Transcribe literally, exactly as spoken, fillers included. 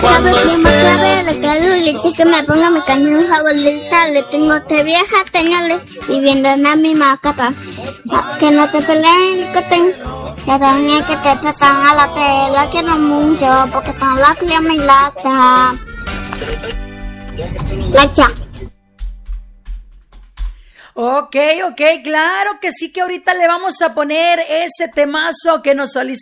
Chávez, primo Chávez, le quiero decir que me ponga mi canción favorita. Le tengo te vieja, teñales y viendo a mi macata. Que no te peleen, que te... Que también que te tratan a la tela, quiero mucho, porque están la tía me lata. La cha. Ok, ok, claro que sí, que ahorita le vamos a poner ese temazo que nos solicitó